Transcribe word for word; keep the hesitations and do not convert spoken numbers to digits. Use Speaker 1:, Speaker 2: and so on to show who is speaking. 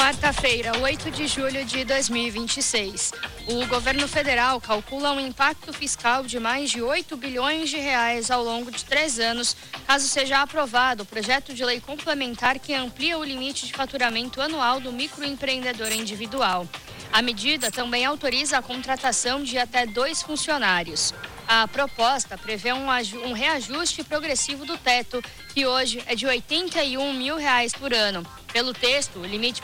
Speaker 1: Quarta-feira, oito de julho de dois mil e vinte e seis. O governo federal calcula um impacto fiscal de mais de oito bilhões de reais ao longo de três anos, caso seja aprovado o projeto de lei complementar que amplia o limite de faturamento anual do microempreendedor individual. A medida também autoriza a contratação de até dois funcionários. A proposta prevê um, um reajuste progressivo do teto, que hoje é de oitenta e um mil reais por ano. Pelo texto, o limite